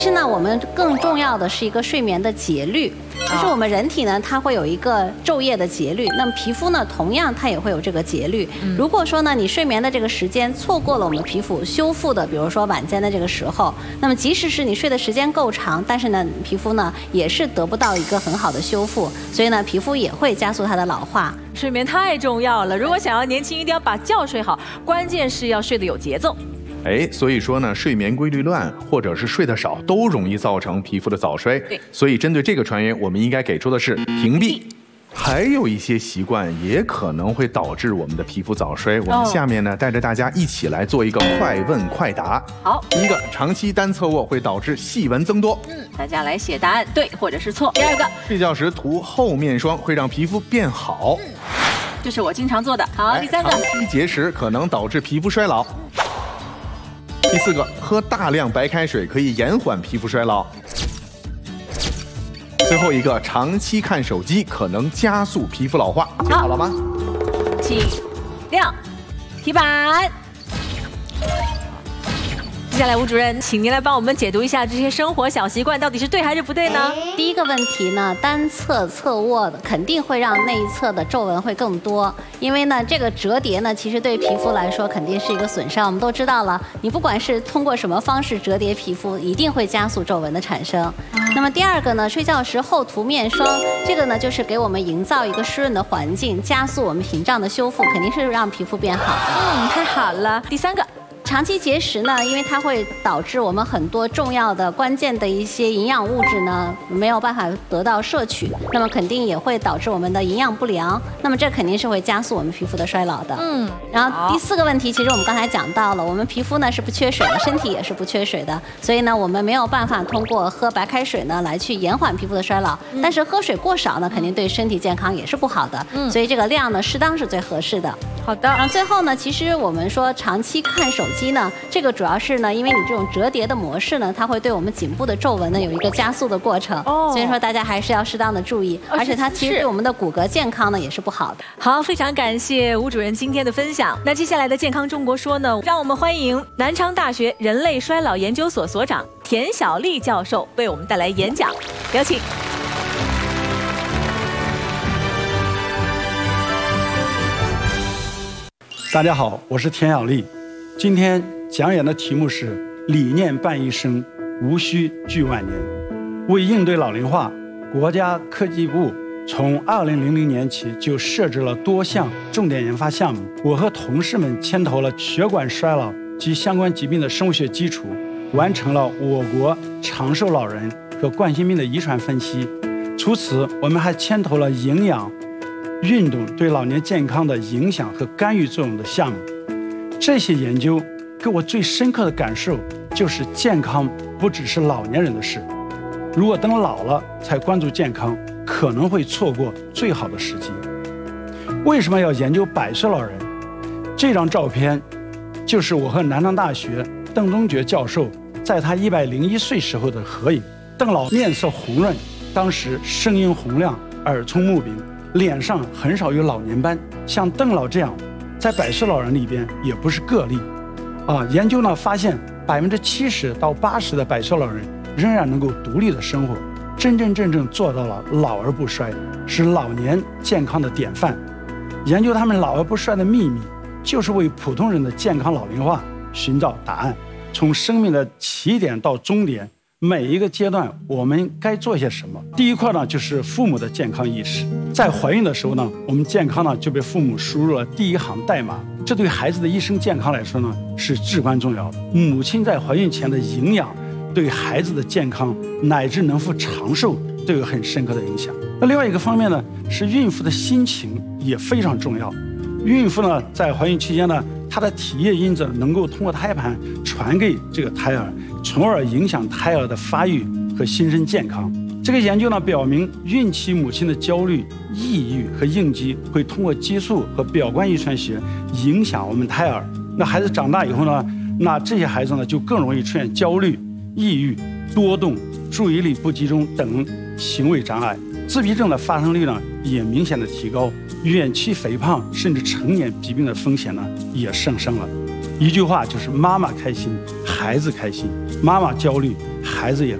其实呢，我们更重要的是一个睡眠的节律，就是我们人体呢，它会有一个昼夜的节律，那么皮肤呢，同样它也会有这个节律。如果说呢，你睡眠的这个时间错过了我们皮肤修复的，比如说晚间的这个时候，那么即使是你睡的时间够长，但是呢，皮肤呢也是得不到一个很好的修复，所以呢，皮肤也会加速它的老化。 睡眠太重要了，如果想要年轻，一定要把觉睡好，关键是要睡得有节奏。 所以说呢，睡眠规律乱或者是睡得少，都容易造成皮肤的早衰。所以针对这个传言，我们应该给出的是屏蔽。还有一些习惯也可能会导致我们的皮肤早衰。我们下面呢，带着大家一起来做一个快问快答。 好， 第一个，长期单侧卧会导致细纹增多。 大家来写答案，对或者是错。第二个， 睡觉时涂厚面霜会让皮肤变好。 这是我经常做的。好，第三个， 长期节食可能导致皮肤衰老。第四个，喝大量白开水可以延缓皮肤衰老。最后一个，长期看手机可能加速皮肤老化。记好了吗？ 请亮题板。接下来，吴主任，请您来帮我们解读一下这些生活小习惯到底是对还是不对呢？ 第一个问题呢，单侧侧卧的肯定会让那一侧的皱纹会更多，因为呢，这个折叠呢，其实对皮肤来说肯定是一个损伤。我们都知道了，你不管是通过什么方式折叠皮肤，一定会加速皱纹的产生。那么第二个呢，睡觉时厚涂面霜，这个呢就是给我们营造一个湿润的环境，加速我们屏障的修复，肯定是让皮肤变好的。 太好了。第三个。 长期节食呢，因为它会导致我们很多重要的、关键的一些营养物质呢没有办法得到摄取，那么肯定也会导致我们的营养不良，那么这肯定是会加速我们皮肤的衰老的。然后第四个问题，其实我们刚才讲到了，我们皮肤呢是不缺水的，身体也是不缺水的，所以呢我们没有办法通过喝白开水呢来去延缓皮肤的衰老，但是喝水过少呢，肯定对身体健康也是不好的。所以这个量呢适当是最合适的。 好的。 然后最后呢，其实我们说长期看手机呢，这个主要是呢，因为你这种折叠的模式呢，它会对我们颈部的皱纹呢有一个加速的过程，所以说大家还是要适当的注意，而且它其实对我们的骨骼健康呢也是不好的。 好，非常感谢吴主任今天的分享。那接下来的健康中国说呢，让我们欢迎南昌大学人类衰老研究所所长田晓丽教授为我们带来演讲，有请。 大家好，我是田晓丽。今天讲演的题目是理念伴一生，无需惧万年。为应对老龄化，国家科技部从2000年起就设置了多项重点研发项目。我和同事们牵头了血管衰老及相关疾病的生物学基础，完成了我国长寿老人和冠心病的遗传分析。除此，我们还牵头了营养、运动对老年健康的影响和干预作用的项目。这些研究给我最深刻的感受就是健康不只是老年人的事，如果等老了才关注健康，可能会错过最好的时机。为什么要研究100岁老人？这张照片就是我和南昌大学邓中觉教授在他101岁时候的合影。邓老面色红润，当时声音洪亮，耳聪目明，脸上很少有老年斑。像邓老这样在100岁老人里边也不是个例研究呢发现70%到80%的100岁老人仍然能够独立的生活，真正做到了老而不衰，是老年健康的典范。研究他们老而不衰的秘密，就是为普通人的健康老龄化寻找答案。从生命的起点到终点，每一个阶段我们该做些什么？第一块呢，就是父母的健康意识。在怀孕的时候呢，我们健康呢就被父母输入了第一行代码，这对孩子的一生健康来说呢是至关重要的。母亲在怀孕前的营养，对孩子的健康乃至能否长寿都有很深刻的影响。那另外一个方面呢，是孕妇的心情也非常重要。孕妇呢在怀孕期间呢，她的体液因子能够通过胎盘传给这个胎儿，从而影响胎儿的发育和新生健康。这个研究呢表明，孕期母亲的焦虑、抑郁和应激会通过激素和表观遗传学影响我们胎儿。那孩子长大以后呢，那这些孩子呢就更容易出现焦虑、抑郁、多动、注意力不集中等行为障碍。自闭症的发生率呢也明显的提高，远期肥胖甚至成年疾病的风险呢也上升了。一句话就是妈妈开心，孩子开心；妈妈焦虑，孩孩子也